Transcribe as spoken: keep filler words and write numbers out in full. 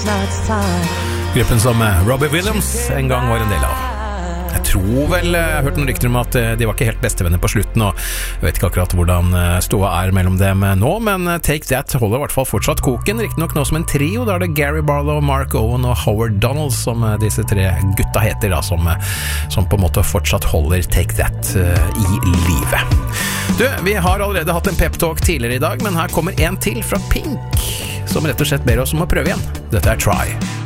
Gruppen som Robbie Williams en gang var en del av. Jeg tror vel, jeg har hørt noen rykter om at de var ikke helt bestevenner på slutten, og jeg vet ikke akkurat hvordan ståa er mellom dem nå, men Take That holder i hvert fall fortsatt koken, riktig nok nå som en trio. Da er det Gary Barlow, Mark Owen og Howard Donald som disse tre gutta heter da, som, som på en måte fortsatt holder Take That uh, i livet. Du, vi har allerede hatt en pep-talk tidligere i dag, men her kommer en til fra Pink, som rett og slett ber oss om å prøve igjen. Dette er Try.